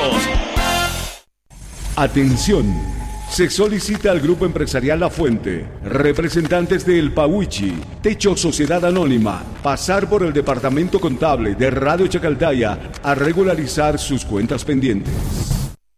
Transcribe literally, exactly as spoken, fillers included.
Atención. Se solicita al Grupo Empresarial La Fuente, representantes de El Pahuichi, Techo Sociedad Anónima, pasar por el Departamento Contable de Radio Chacaltaya a regularizar sus cuentas pendientes.